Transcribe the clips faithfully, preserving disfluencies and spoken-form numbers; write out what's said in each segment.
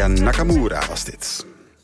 Nakamura was dit.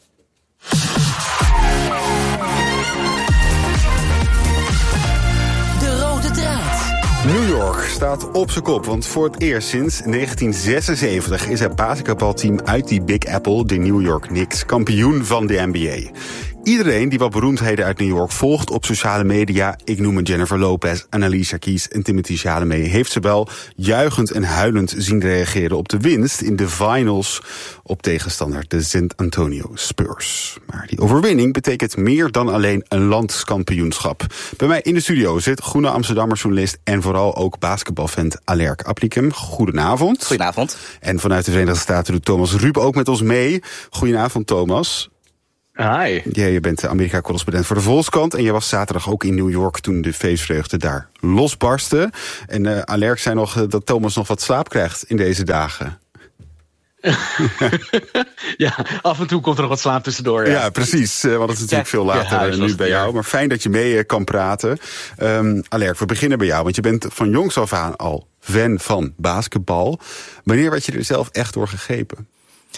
De rode draad. New York staat op zijn kop, want voor het eerst sinds negentien zesenzeventig... is het basketbalteam uit die Big Apple, de New York Knicks, kampioen van de N B A. Iedereen die wat beroemdheden uit New York volgt op sociale media... ik noem het Jennifer Lopez, Alicia Keys en Timothée Chalamet... heeft ze wel juichend en huilend zien reageren op de winst... in de finals op tegenstander de San Antonio Spurs. Maar die overwinning betekent meer dan alleen een landskampioenschap. Bij mij in de studio zit groene Amsterdammer journalist... en vooral ook basketbalfan Alerk Aplicum. Goedenavond. Goedenavond. En vanuit de Verenigde Staten doet Thomas Ruip ook met ons mee. Goedenavond, Thomas. Hi. Ja, je bent Amerika-correspondent voor de Volkskrant... en je was zaterdag ook in New York toen de feestvreugde daar losbarstte. En uh, Alerk zei nog uh, dat Thomas nog wat slaap krijgt in deze dagen. Ja, af en toe komt er nog wat slaap tussendoor. Ja, ja precies, uh, want het is natuurlijk veel later ja, uh, nu bij jou. Maar fijn dat je mee uh, kan praten. Um, Alerk, we beginnen bij jou, want je bent van jongs af aan al fan van basketbal. Wanneer werd je er zelf echt door gegrepen?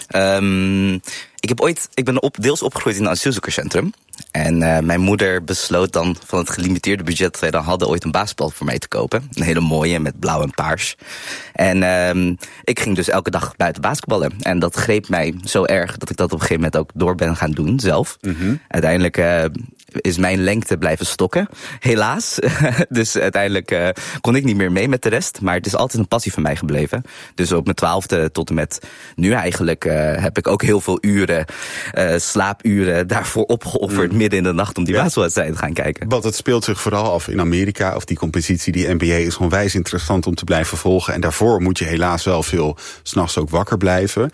Um, ik, heb ooit, ik ben op, deels opgegroeid in een asielzoekerscentrum. En uh, mijn moeder besloot dan van het gelimiteerde budget dat wij dan hadden... ooit een basketbal voor mij te kopen. Een hele mooie, met blauw en paars. En um, ik ging dus elke dag buiten basketballen. En dat greep mij zo erg dat ik dat op een gegeven moment ook door ben gaan doen, zelf. Mm-hmm. Uiteindelijk uh, is mijn lengte blijven stokken, helaas. Dus uiteindelijk uh, kon ik niet meer mee met de rest. Maar het is altijd een passie van mij gebleven. Dus op mijn twaalfde tot en met nu eigenlijk uh, heb ik ook heel veel uren, uh, slaapuren daarvoor opgeofferd... Mm. midden in de nacht om die ja. basketbalwedstrijd te gaan kijken. Want het speelt zich vooral af in Amerika, of die competitie, die N B A is onwijs interessant om te blijven volgen. En daarvoor moet je helaas wel veel 's nachts ook wakker blijven.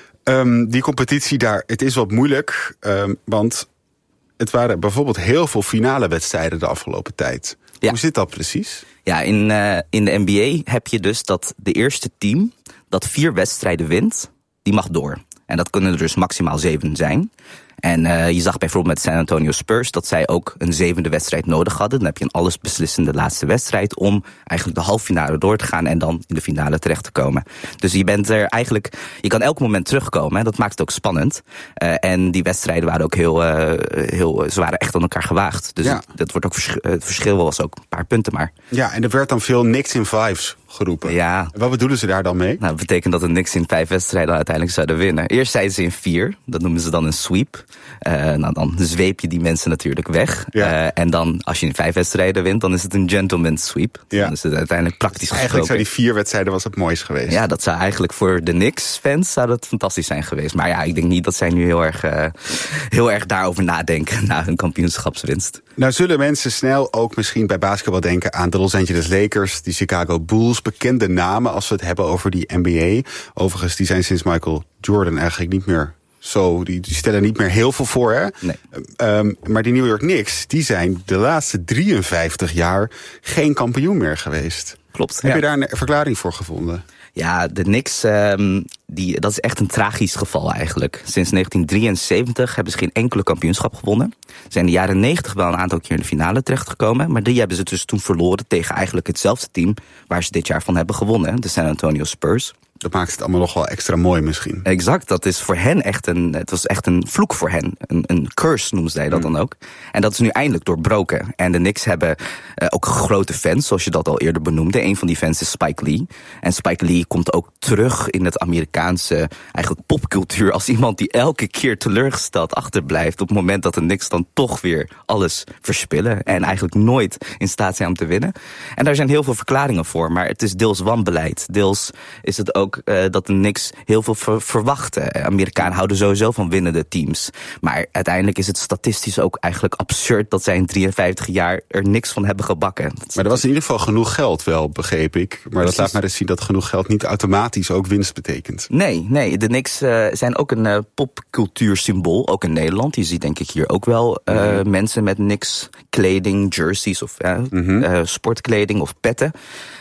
Um, die competitie daar, het is wat moeilijk, um, want het waren bijvoorbeeld heel veel finale wedstrijden de afgelopen tijd. Ja. Hoe zit dat precies? Ja, in, uh, in de N B A heb je dus dat de eerste team dat vier wedstrijden wint, die mag door. En dat kunnen er dus maximaal zeven zijn. En uh, je zag bijvoorbeeld met San Antonio Spurs dat zij ook een zevende wedstrijd nodig hadden. Dan heb je een allesbeslissende laatste wedstrijd om eigenlijk de halve finale door te gaan en dan in de finale terecht te komen. Dus je bent er eigenlijk, je kan elk moment terugkomen. Hè, dat maakt het ook spannend. Uh, en die wedstrijden waren ook heel, uh, heel, ze waren echt aan elkaar gewaagd. Dus ja. dat wordt ook vers- het verschil was ook een paar punten maar. Ja, en er werd dan veel Knicks in vijves geroepen. Ja. Wat bedoelen ze daar dan mee? Nou, dat betekent dat de Knicks in vijf wedstrijden uiteindelijk zouden winnen. Eerst zeiden ze in vier, dat noemen ze dan een sweep. Uh, nou, dan zweep je die mensen natuurlijk weg. Ja. Uh, en dan, als je in vijf wedstrijden wint, dan is het een gentleman's sweep. Ja. Dan is het uiteindelijk praktisch gesproken. Eigenlijk zou die vier wedstrijden was het mooist geweest. Ja, dat zou eigenlijk voor de Knicks-fans zou dat fantastisch zijn geweest. Maar ja, ik denk niet dat zij nu heel erg, uh, heel erg daarover nadenken na hun kampioenschapswinst. Nou zullen mensen snel ook misschien bij basketbal denken aan de Los Angeles Lakers, die Chicago Bulls, bekende namen als we het hebben over die N B A. Overigens, die zijn sinds Michael Jordan eigenlijk niet meer zo, die, die stellen niet meer heel veel voor, hè? Nee. Um, maar die New York Knicks, die zijn de laatste drieënvijftig jaar geen kampioen meer geweest. Klopt. Heb ja. je daar een verklaring voor gevonden? Ja, de Knicks, um, die, dat is echt een tragisch geval eigenlijk. Sinds negentien drieënzeventig hebben ze geen enkele kampioenschap gewonnen. Ze zijn in de jaren negentig wel een aantal keer in de finale terechtgekomen. Maar die hebben ze dus toen verloren tegen eigenlijk hetzelfde team waar ze dit jaar van hebben gewonnen. De San Antonio Spurs. Dat maakt het allemaal nog wel extra mooi misschien. Exact, dat is voor hen echt een, het was echt een vloek voor hen. Een, een curse noemen zij dat mm. dan ook. En dat is nu eindelijk doorbroken. En de Knicks hebben uh, ook grote fans, zoals je dat al eerder benoemde. Een van die fans is Spike Lee. En Spike Lee komt ook terug in het Amerikaanse eigenlijk popcultuur als iemand die elke keer teleurgesteld achterblijft op het moment dat de Knicks dan toch weer alles verspillen en eigenlijk nooit in staat zijn om te winnen. En daar zijn heel veel verklaringen voor, maar het is deels wanbeleid. Deels is het ook Uh, dat de Knicks heel veel ver- verwachten. Amerikanen houden sowieso van winnende teams. Maar uiteindelijk is het statistisch ook eigenlijk absurd dat zij in drieënvijftig jaar er niks van hebben gebakken. Maar er was in ieder geval genoeg geld wel, begreep ik. Maar Precies. Dat laat mij dus zien dat genoeg geld niet automatisch ook winst betekent. Nee, nee. De Knicks uh, zijn ook een uh, popcultuursymbool, ook in Nederland. Je ziet denk ik hier ook wel uh, mm-hmm. mensen met Knicks kleding, jerseys of uh, mm-hmm. uh, sportkleding of petten.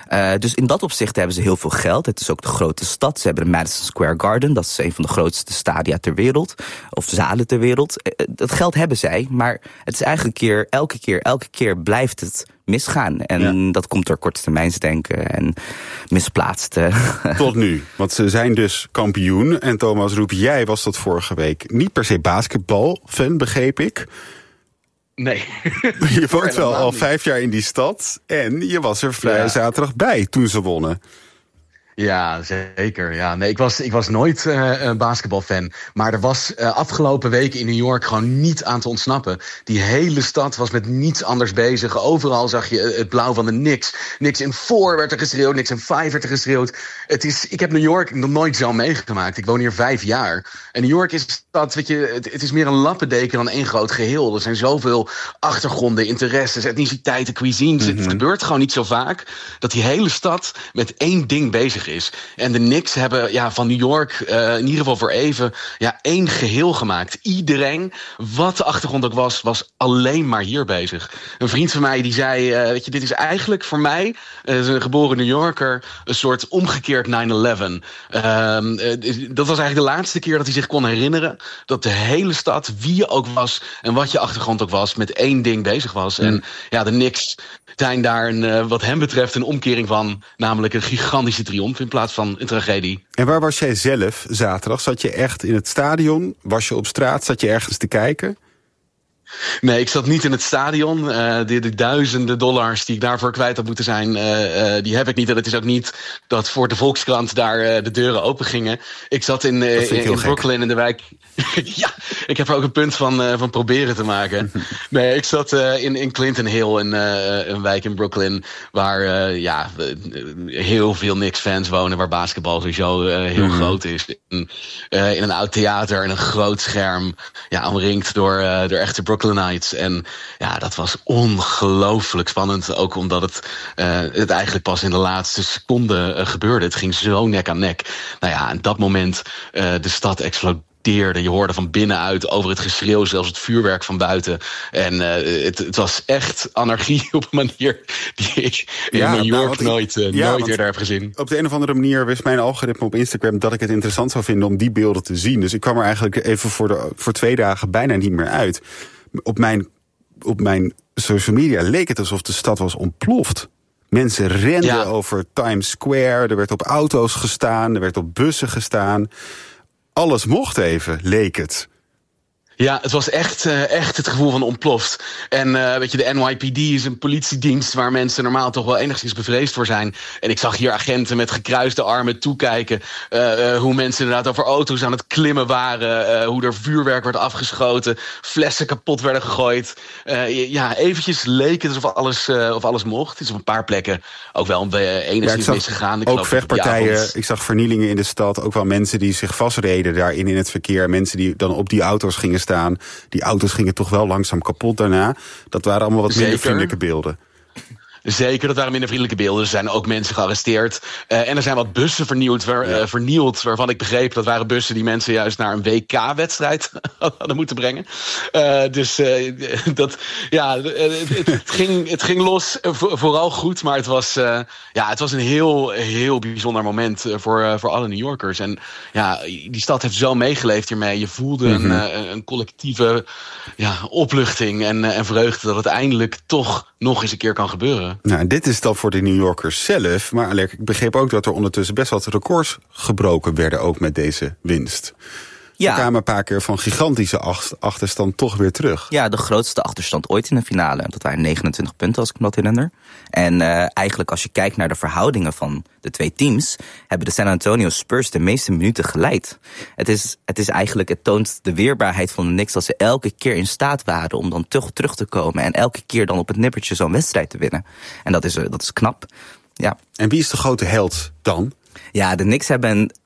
Uh, dus in dat opzicht hebben ze heel veel geld. Het is ook de grote stad. Ze hebben de Madison Square Garden. Dat is een van de grootste stadia ter wereld. Of zalen ter wereld. Uh, dat geld hebben zij. Maar het is eigenlijk keer, elke keer, elke keer blijft het misgaan. En ja. dat komt door korttermijnsdenken en misplaatste. Tot nu. Want ze zijn dus kampioen. En Thomas Roep, jij was tot vorige week niet per se basketbalfan, begreep ik. Nee. Je woont wel al vijf jaar in die stad. En je was er vrij ja. zaterdag bij toen ze wonnen. Ja, zeker. Ja, nee, ik was, ik was nooit uh, een basketbalfan. Maar er was uh, afgelopen weken in New York gewoon niet aan te ontsnappen. Die hele stad was met niets anders bezig. Overal zag je het blauw van de Knicks. Knicks in four werd er geschreeuwd, Knicks in five werd er geschreeuwd. Het is, ik heb New York nog nooit zo meegemaakt. Ik woon hier vijf jaar. En New York is een stad, weet je, het, het is meer een lappendeken dan één groot geheel. Er zijn zoveel achtergronden, interesses, etniciteiten, cuisines. Mm-hmm. Het gebeurt gewoon niet zo vaak dat die hele stad met één ding bezig is. En de Knicks hebben ja, van New York, uh, in ieder geval voor even, ja, één geheel gemaakt. Iedereen, wat de achtergrond ook was, was alleen maar hier bezig. Een vriend van mij die zei, uh, weet je, dit is eigenlijk voor mij, uh, een geboren New Yorker, een soort omgekeerd nine eleven. Uh, uh, dat was eigenlijk de laatste keer dat hij zich kon herinneren dat de hele stad, wie je ook was en wat je achtergrond ook was, met één ding bezig was. Mm. En ja, de Knicks zijn daar een, uh, wat hem betreft een omkering van, namelijk een gigantische triomf in plaats van een tragedie. En waar was jij zelf zaterdag? Zat je echt in het stadion? Was je op straat? Zat je ergens te kijken? Nee, ik zat niet in het stadion. Uh, de, de duizenden dollars die ik daarvoor kwijt had moeten zijn, uh, uh, die heb ik niet. En het is ook niet dat voor de Volkskrant daar uh, de deuren open gingen. Ik zat in, uh, in, in Brooklyn in de wijk. Ja, ik heb er ook een punt van, uh, van proberen te maken. Nee, ik zat uh, in, in Clinton Hill, een, uh, een wijk in Brooklyn, waar uh, ja, heel veel Knicks-fans wonen, waar basketbal sowieso uh, heel mm-hmm. groot is. In, uh, in een oud theater, in een groot scherm, ja, omringd door, uh, door echte Brooklynites. En ja, dat was ongelooflijk spannend. Ook omdat het, uh, het eigenlijk pas in de laatste seconde uh, gebeurde. Het ging zo nek aan nek. Nou ja, aan dat moment uh, de stad explodeerde. Je hoorde van binnenuit over het geschreeuw, zelfs het vuurwerk van buiten. En uh, het, het was echt anarchie op een manier die ik in ja, New York nou, nooit, uh, ja, nooit eerder heb gezien. Op de een of andere manier wist mijn algoritme op Instagram dat ik het interessant zou vinden om die beelden te zien. Dus ik kwam er eigenlijk even voor, de, voor twee dagen bijna niet meer uit. Op mijn, op mijn social media leek het alsof de stad was ontploft. Mensen renden ja. over Times Square, er werd op auto's gestaan, er werd op bussen gestaan. Alles mocht even, leek het. Ja, het was echt, uh, echt het gevoel van ontploft. En uh, weet je, de N Y P D is een politiedienst waar mensen normaal toch wel enigszins bevreesd voor zijn. En ik zag hier agenten met gekruiste armen toekijken. Uh, uh, hoe mensen inderdaad over auto's aan het klimmen waren. Uh, hoe er vuurwerk werd afgeschoten. Flessen kapot werden gegooid. Uh, ja, eventjes leek het alsof alles, uh, of alles mocht. Het is op een paar plekken ook wel uh, enigszins ja, misgegaan. Ik ook vechtpartijen, ik zag vernielingen in de stad. Ook wel mensen die zich vastreden daarin in het verkeer. Mensen die dan op die auto's gingen staan. Die auto's gingen toch wel langzaam kapot daarna. Dat waren allemaal wat minder vriendelijke beelden. Zeker, dat waren minder vriendelijke beelden. Er zijn ook mensen gearresteerd. Uh, en er zijn wat bussen vernield, waar, ja. uh, vernield... waarvan ik begreep dat waren bussen die mensen juist naar een W K-wedstrijd hadden moeten brengen. Uh, dus uh, dat, ja, het, het, ging, het ging los, vooral goed. Maar het was, uh, ja, het was een heel, heel bijzonder moment voor, uh, voor alle New Yorkers. En ja, die stad heeft zo meegeleefd hiermee. Je voelde mm-hmm. een, uh, een collectieve ja, opluchting en, uh, en vreugde dat het eindelijk toch nog eens een keer kan gebeuren. Nou, dit is dan voor de New Yorkers zelf. Maar Alek, ik begreep ook dat er ondertussen best wat records gebroken werden, ook met deze winst. Ja. We kwamen een paar keer van gigantische achterstand toch weer terug. Ja, de grootste achterstand ooit in de finale. Dat waren negenentwintig punten, als ik me dat herinner. En uh, eigenlijk als je kijkt naar de verhoudingen van de twee teams, hebben de San Antonio Spurs de meeste minuten geleid. Het is, het is eigenlijk, het toont de weerbaarheid van de Knicks dat ze elke keer in staat waren om dan terug, terug te komen. En elke keer dan op het nippertje zo'n wedstrijd te winnen. En dat is, dat is knap. Ja. En wie is de grote held dan? Ja, de Knicks hebben een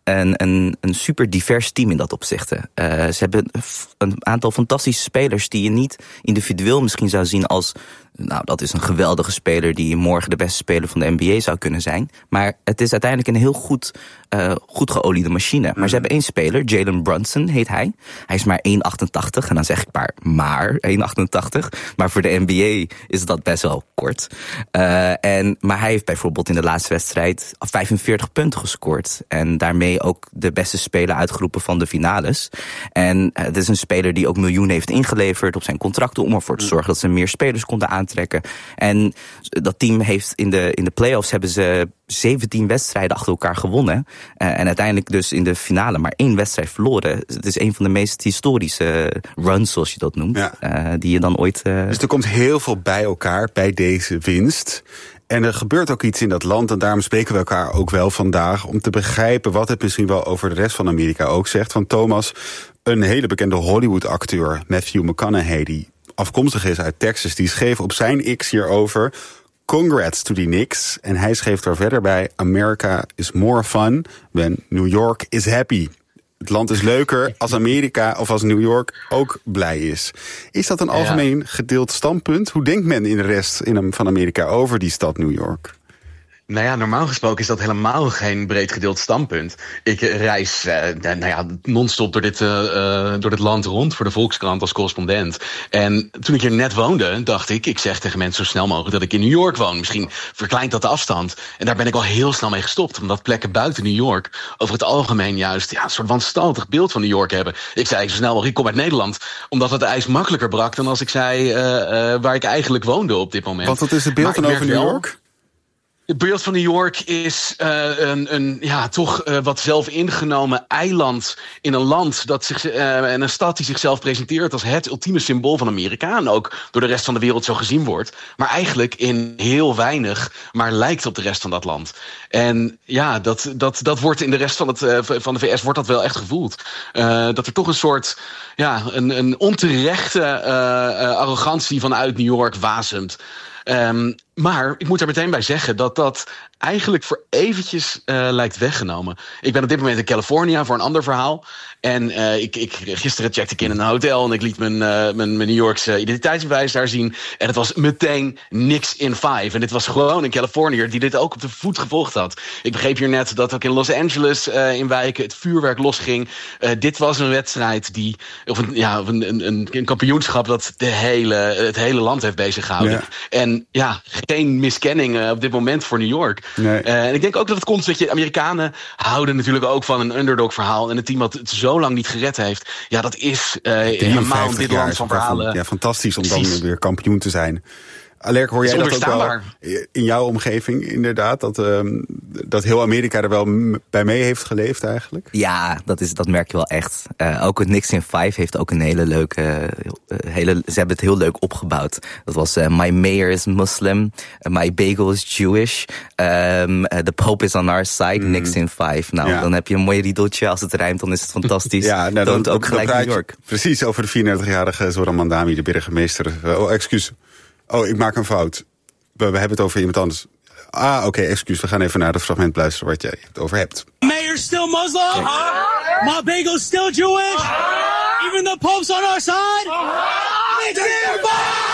een, een, een super divers team in dat opzicht. Uh, ze hebben een aantal fantastische spelers die je niet individueel misschien zou zien als, nou, dat is een geweldige speler die morgen de beste speler van de N B A zou kunnen zijn. Maar het is uiteindelijk een heel goed, uh, goed geoliede machine. Maar ze hebben één speler, Jalen Brunson heet hij. Hij is maar één komma achtentachtig en dan zeg ik maar maar één komma achtentachtig. Maar voor de N B A is dat best wel kort. Uh, en, maar hij heeft bijvoorbeeld in de laatste wedstrijd vijfenveertig punten gescoord. En daarmee ook de beste speler uitgeroepen van de finales. En uh, het is een speler die ook miljoenen heeft ingeleverd op zijn contracten om ervoor te zorgen dat ze meer spelers konden aantrekken. En dat team heeft in de, in de playoffs hebben ze zeventien wedstrijden achter elkaar gewonnen. Uh, en uiteindelijk dus in de finale maar één wedstrijd verloren. Het is een van de meest historische runs, zoals je dat noemt. Ja. Uh, die je dan ooit... Uh... Dus er komt heel veel bij elkaar bij deze winst. En er gebeurt ook iets in dat land. En daarom spreken we elkaar ook wel vandaag. Om te begrijpen wat het misschien wel over de rest van Amerika ook zegt. Want Thomas, een hele bekende Hollywood-acteur, Matthew McConaughey, die afkomstig is uit Texas, die schreef op zijn X hierover: Congrats to the Knicks. En hij schreef daar verder bij: America is more fun when New York is happy. Het land is leuker als Amerika of als New York ook blij is. Is dat een algemeen ja. gedeeld standpunt? Hoe denkt men in de rest van Amerika over die stad New York? Nou ja, normaal gesproken is dat helemaal geen breed gedeeld standpunt. Ik reis uh, nou ja, non-stop door dit, uh, uh, door dit land rond voor de Volkskrant als correspondent. En toen ik hier net woonde, dacht ik, ik zeg tegen mensen zo snel mogelijk dat ik in New York woon. Misschien verkleint dat de afstand. En daar ben ik al heel snel mee gestopt. Omdat plekken buiten New York over het algemeen juist ja, een soort wanstaltig beeld van New York hebben. Ik zei zo snel mogelijk, ik kom uit Nederland. Omdat het ijs makkelijker brak dan als ik zei uh, uh, waar ik eigenlijk woonde op dit moment. Want wat is het beeld dan over New York? Het beeld van New York is uh, een, een ja, toch uh, wat zelf ingenomen eiland in een land dat zich, uh, en een stad die zichzelf presenteert als het ultieme symbool van Amerika. En ook door de rest van de wereld zo gezien wordt. Maar eigenlijk in heel weinig, maar lijkt op de rest van dat land. En ja, dat, dat, dat wordt in de rest van, het, uh, van de V S wordt dat wel echt gevoeld. Uh, dat er toch een soort, ja, een, een onterechte uh, uh, arrogantie vanuit New York wasemt. Um, maar ik moet er meteen bij zeggen dat dat eigenlijk voor eventjes uh, lijkt weggenomen. Ik ben op dit moment in Californië voor een ander verhaal. En uh, ik, ik, gisteren checkte ik in een hotel en ik liet mijn, uh, mijn, mijn New Yorkse identiteitsbewijs daar zien. En het was meteen niks in vijf. En dit was gewoon een Californiër die dit ook op de voet gevolgd had. Ik begreep hier net dat ook in Los Angeles uh, in wijken het vuurwerk losging. Uh, dit was een wedstrijd die, of een, ja, een, een, een kampioenschap dat de hele, het hele land heeft beziggehouden. Ja. En ja, geen miskenning uh, op dit moment voor New York. Nee. Uh, en ik denk ook dat het komt dat je Amerikanen houden natuurlijk ook van een underdog verhaal. En het team dat het zo lang niet gered heeft, ja, dat is uh, helemaal dit land van verhalen. Ja, fantastisch om Precies. dan weer kampioen te zijn. Alerk, hoor jij dat ook wel in jouw omgeving inderdaad? Dat, um, dat heel Amerika er wel bij mee heeft geleefd eigenlijk? Ja, dat, is, dat merk je wel echt. Uh, ook het Knicks in vijf heeft ook een hele leuke... Uh, hele, ze hebben het heel leuk opgebouwd. Dat was uh, My Mayor is Muslim, uh, My Bagel is Jewish, um, uh, The Pope is on our side, mm. Knicks in vijf. Nou, ja. dan heb je een mooi riedeltje. Als het rijmt, dan is het fantastisch. Ja, nou, dan, dan ook gelijk dan New York. Precies, over de vierendertigjarige Zoran Mandami, de burgemeester. Uh, oh, excuus. Oh, ik maak een fout. We, we hebben het over iemand anders. Ah, oké, okay, excuus. We gaan even naar het fragment luisteren wat jij het over hebt. Mayor still Muslim. Uh-huh. My bagel still Jewish. Uh-huh. Even the Pope's on our side. Uh-huh.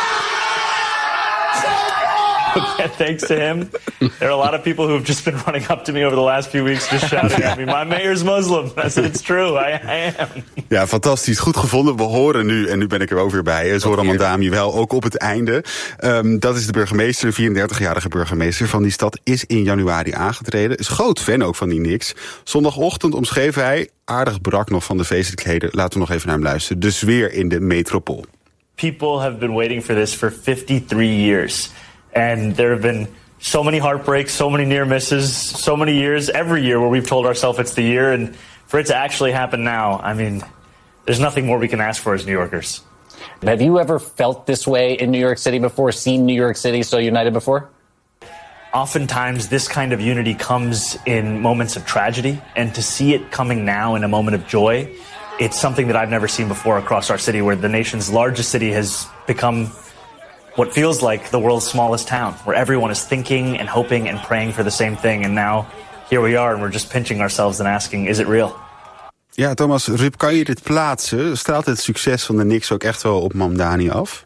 Thanks to him, there are a lot of people who have just been running up to me over the last few weeks just shouting at me, my mayor's Muslim. I said, it's true, I, I am. Ja, fantastisch. Goed gevonden. We horen nu, en nu ben ik er ook weer bij, Zoran Mandami wel, ook op het einde. Um, dat is de burgemeester, de vierendertigjarige burgemeester van die stad, is in januari aangetreden. Is groot fan ook van die Knicks. Zondagochtend omschreef hij, aardig brak nog van de feestelijkheden, laten we nog even naar hem luisteren, de sfeer in de metropool. People have been waiting for this for fifty-three years. And there have been so many heartbreaks, so many near misses, so many years, every year where we've told ourselves it's the year. And for it to actually happen now, I mean, there's nothing more we can ask for as New Yorkers. Have you ever felt this way in New York City before, seen New York City so united before? Oftentimes, this kind of unity comes in moments of tragedy. And to see it coming now in a moment of joy, it's something that I've never seen before across our city, where the nation's largest city has become what feels like the world's smallest town, where everyone is thinking and hoping and praying for the same thing. And now here we are and we're just pinching ourselves and asking, is it real? Ja, Thomas, Ruud, kan je dit plaatsen? Straalt het succes van de Knicks ook echt wel op Mamdani af?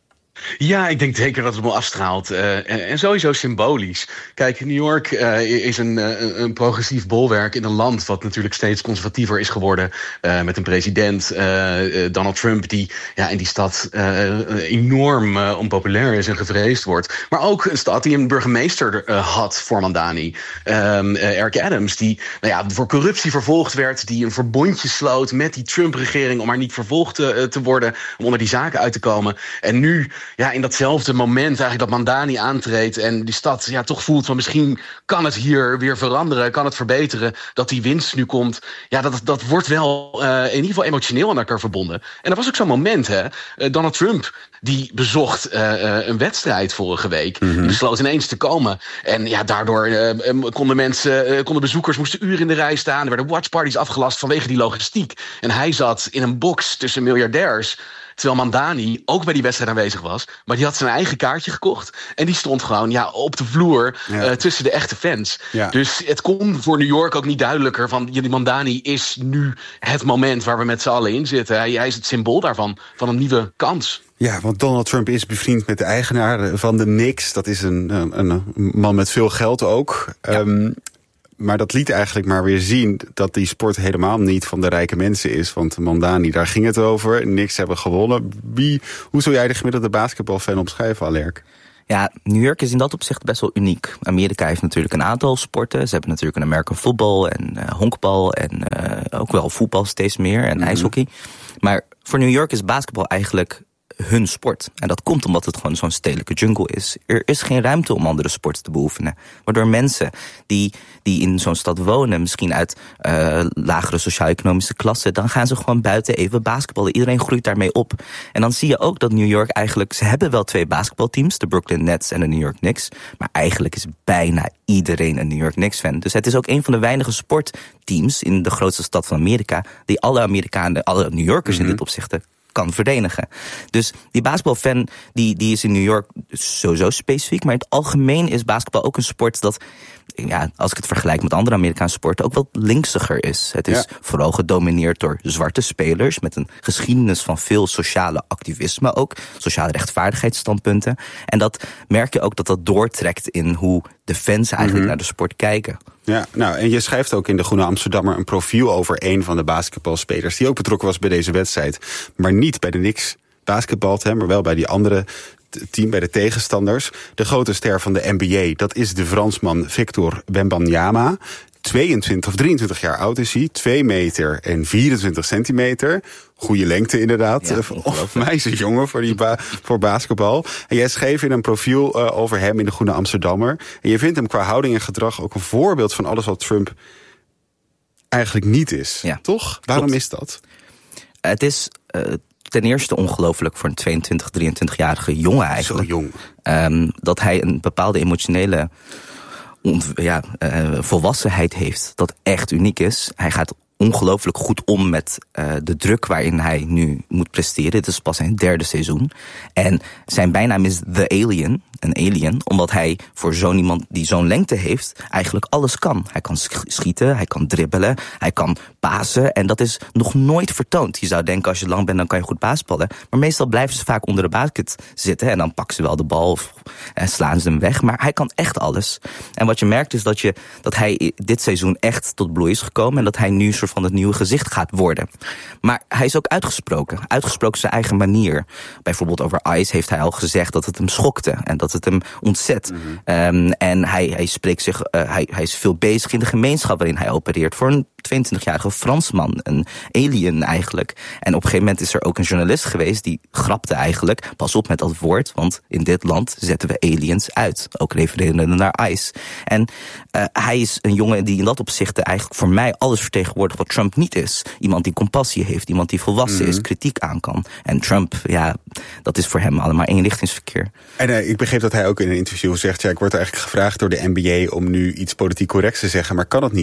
Ja, ik denk zeker dat het hem afstraalt. Uh, en, en sowieso symbolisch. Kijk, New York uh, is een, uh, een progressief bolwerk in een land wat natuurlijk steeds conservatiever is geworden. Uh, met een president, uh, uh, Donald Trump, die ja, in die stad uh, enorm uh, onpopulair is en gevreesd wordt. Maar ook een stad die een burgemeester uh, had voor Mamdani. Um, uh, Eric Adams, die nou ja, voor corruptie vervolgd werd. Die een verbondje sloot met die Trump-regering om maar niet vervolgd uh, te worden. Om onder die zaken uit te komen. En nu... Ja, in datzelfde moment eigenlijk dat Mamdani aantreedt en die stad ja, toch voelt van misschien kan het hier weer veranderen, kan het verbeteren, dat die winst nu komt. Ja, dat, dat wordt wel uh, in ieder geval emotioneel aan elkaar verbonden. En er was ook zo'n moment, hè. Uh, Donald Trump, die bezocht uh, uh, een wedstrijd vorige week. Mm-hmm. Die besloot ineens te komen. En ja, daardoor uh, konden mensen, uh, konden bezoekers, moesten uren in de rij staan. Er werden watchparties afgelast vanwege die logistiek. En hij zat in een box tussen miljardairs. Terwijl Mamdani ook bij die wedstrijd aanwezig was. Maar die had zijn eigen kaartje gekocht. En die stond gewoon ja, op de vloer ja. uh, tussen de echte fans. Ja. Dus het kon voor New York ook niet duidelijker van... die Mamdani is nu het moment waar we met z'n allen in zitten. Hij, hij is het symbool daarvan, van een nieuwe kans. Ja, want Donald Trump is bevriend met de eigenaar van de Knicks. Dat is een, een, een man met veel geld ook. Ja. Um, Maar dat liet eigenlijk maar weer zien dat die sport helemaal niet van de rijke mensen is. Want Mamdani, daar ging het over. Knicks hebben gewonnen. Wie, hoe zou jij de gemiddelde basketbalfan omschrijven, Alerk? Ja, New York is in dat opzicht best wel uniek. Amerika heeft natuurlijk een aantal sporten. Ze hebben natuurlijk een American football en uh, honkbal en uh, ook wel voetbal steeds meer en mm-hmm. ijshockey. Maar voor New York is basketbal eigenlijk hun sport. En dat komt omdat het gewoon zo'n stedelijke jungle is. Er is geen ruimte om andere sporten te beoefenen. Waardoor mensen die, die in zo'n stad wonen, misschien uit uh, lagere sociaal-economische klassen, dan gaan ze gewoon buiten even basketballen. Iedereen groeit daarmee op. En dan zie je ook dat New York eigenlijk, ze hebben wel twee basketbalteams, de Brooklyn Nets en de New York Knicks, maar eigenlijk is bijna iedereen een New York Knicks fan. Dus het is ook een van de weinige sportteams in de grootste stad van Amerika die alle Amerikanen, alle New Yorkers mm-hmm. in dit opzicht kan verenigen. Dus die basketbalfan die, die is in New York sowieso specifiek, maar in het algemeen is basketbal ook een sport dat, ja, als ik het vergelijk met andere Amerikaanse sporten, ook wat linksiger is. Het is ja. vooral gedomineerd door zwarte spelers met een geschiedenis van veel sociale activisme ook, sociale rechtvaardigheidsstandpunten. En dat merk je ook dat dat doortrekt in hoe de fans eigenlijk mm-hmm. naar de sport kijken. Ja, nou, en je schrijft ook in de Groene Amsterdammer een profiel over een van de basketbalspelers die ook betrokken was bij deze wedstrijd, maar niet bij de Knicks basketbalt, hè, maar wel bij die andere team, bij de tegenstanders. De grote ster van de N B A, dat is de Fransman Victor Wembanyama. tweeëntwintig of drieëntwintig jaar oud is hij, twee meter en vierentwintig centimeter. Goede lengte inderdaad. Ja, of mij is een jongen voor, die ba- voor basketbal. En jij schreef in een profiel uh, over hem in de Groene Amsterdammer. En je vindt hem qua houding en gedrag ook een voorbeeld van alles wat Trump eigenlijk niet is. Ja, toch? Waarom klopt. Is dat? Het is Uh, ten eerste ongelooflijk voor een tweeëntwintig, drieëntwintig-jarige jongen eigenlijk. Zo jong. Um, dat hij een bepaalde emotionele ont- ja, uh, volwassenheid heeft dat echt uniek is. Hij gaat ongelooflijk goed om met uh, de druk waarin hij nu moet presteren. Dit is pas zijn derde seizoen. En zijn bijnaam is The Alien, een alien, omdat hij voor zo'n iemand die zo'n lengte heeft eigenlijk alles kan. Hij kan schieten, hij kan dribbelen, hij kan pasen en dat is nog nooit vertoond. Je zou denken als je lang bent dan kan je goed basketballen, maar meestal blijven ze vaak onder de basket zitten en dan pakken ze wel de bal of en slaan ze hem weg, maar hij kan echt alles. En wat je merkt is dat, je, dat hij dit seizoen echt tot bloei is gekomen en dat hij nu soort van het nieuwe gezicht gaat worden. Maar hij is ook uitgesproken, uitgesproken zijn eigen manier. Bijvoorbeeld over Ice heeft hij al gezegd dat het hem schokte en dat het hem ontzet. Mm-hmm. Um, en hij, hij spreekt zich, uh, hij, hij is veel bezig in de gemeenschap waarin hij opereert. Voor een tweeëntwintigjarige Fransman, een alien eigenlijk. En op een gegeven moment is er ook een journalist geweest die grapte eigenlijk, pas op met dat woord, want in dit land zetten we aliens uit. Ook refererende naar Ice. En uh, hij is een jongen die in dat opzicht eigenlijk voor mij alles vertegenwoordigt wat Trump niet is. Iemand die compassie heeft, iemand die volwassen mm-hmm. is, kritiek aan kan. En Trump, ja, dat is voor hem allemaal eenrichtingsverkeer. En uh, ik begreep dat hij ook in een interview zegt, ja, ik word eigenlijk gevraagd door de N B A om nu iets politiek corrects te zeggen, maar kan het niet?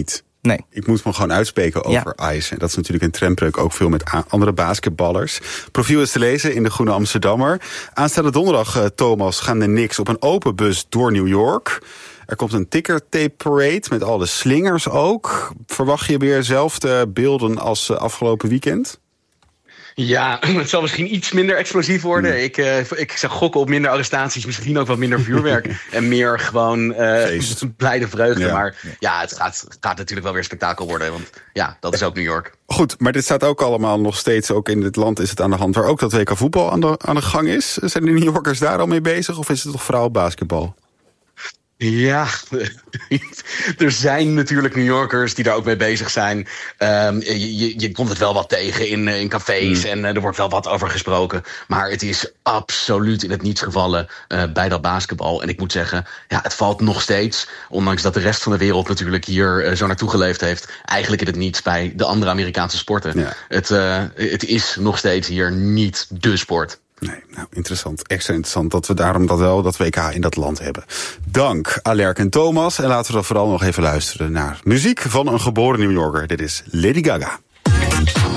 Nee. Ik moet me gewoon uitspreken over ja. Ice. En dat is natuurlijk een trendbreuk ook veel met a- andere basketballers. Profiel is te lezen in de Groene Amsterdammer. Aanstaande donderdag, uh, Thomas, gaan de Knicks op een open bus door New York. Er komt een ticker-tape parade met alle slingers ook. Verwacht je weer dezelfde beelden als uh, afgelopen weekend? Ja, het zal misschien iets minder explosief worden. Mm. Ik, uh, ik zeg gokken op minder arrestaties, misschien ook wat minder vuurwerk. en meer gewoon uh, blijde vreugde. Ja. Maar ja, het gaat, gaat natuurlijk wel weer spektakel worden. Want ja, dat is ook New York. Goed, maar dit staat ook allemaal nog steeds, ook in dit land is het aan de hand, waar ook dat W K voetbal aan de, aan de gang is. Zijn de New Yorkers daar al mee bezig of is het toch vooral basketbal? Ja, er zijn natuurlijk New Yorkers die daar ook mee bezig zijn. Um, je, je komt het wel wat tegen in, in cafés mm. en uh, er wordt wel wat over gesproken. Maar het is absoluut in het niets gevallen uh, bij dat basketbal. En ik moet zeggen, ja, het valt nog steeds, ondanks dat de rest van de wereld natuurlijk hier uh, zo naartoe geleefd heeft, eigenlijk in het niets bij de andere Amerikaanse sporten. Ja. Het, uh, het is nog steeds hier niet de sport. Nee, nou, interessant. Extra interessant dat we daarom dat wel dat W K in dat land hebben. Dank, Alerk en Thomas. En laten we dan vooral nog even luisteren naar muziek van een geboren New Yorker. Dit is Lady Gaga.